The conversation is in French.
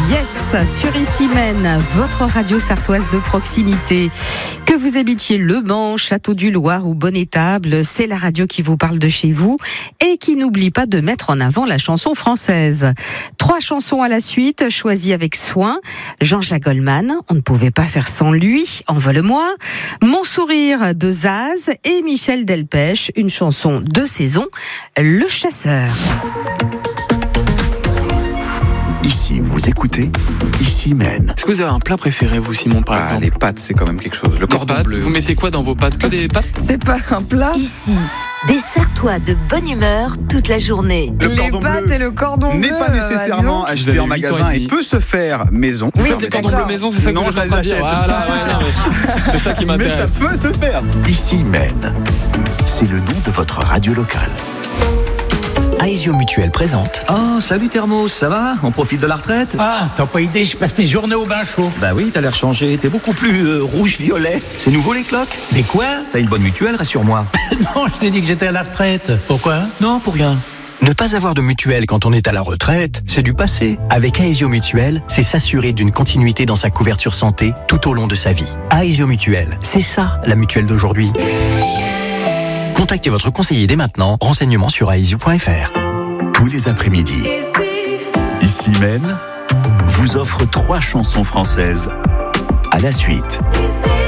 Yes, sur Ici Mène, votre radio sartoise de proximité. Que vous habitiez Le Mans, Château du Loir ou Bonnétable, c'est la radio qui vous parle de chez vous et qui n'oublie pas de mettre en avant la chanson française. 3 chansons à la suite, choisies avec soin. Jean-Jacques Goldman, on ne pouvait pas faire sans lui, Envole-moi. Mon sourire de Zaz et Michel Delpech, une chanson de saison, Le Chasseur. Ici, vous écoutez Ici Mène. Est-ce que vous avez un plat préféré, vous, Simon, par exemple? Les pâtes, c'est quand même quelque chose. Le cordon bleu. Vous mettez quoi dans vos pâtes? Que des pâtes? C'est pas un plat. Ici, des Sartois de bonne humeur toute la journée. Les pâtes et le cordon bleu n'est pas nécessairement acheté en magasin et peut se faire maison. Oui, Faire des cordons bleus maison, c'est ça que Non, vous je êtes en les train de dire. achète. Voilà, ouais, non, mais c'est ça qui Mais m'intéresse. ça peut se faire. Ici Mène. C'est le nom de votre radio locale. Aesio Mutuel présente. Oh, salut Thermos, ça va? On profite de la retraite? Ah, t'as pas idée, je passe mes journées au bain chaud. Bah oui, t'as l'air changé, t'es beaucoup plus rouge-violet. C'est nouveau les cloques? Mais quoi? T'as une bonne mutuelle, rassure-moi. Non, je t'ai dit que j'étais à la retraite. Pourquoi? Non, pour rien. Ne pas avoir de mutuelle quand on est à la retraite, c'est du passé. Avec Aesio Mutuel, c'est s'assurer d'une continuité dans sa couverture santé tout au long de sa vie. Aesio Mutuel, c'est ça la mutuelle d'aujourd'hui. Contactez votre conseiller dès maintenant. Renseignements sur aesio.fr. Tous les après-midi. Ici Mène vous offre 3 chansons françaises à la suite.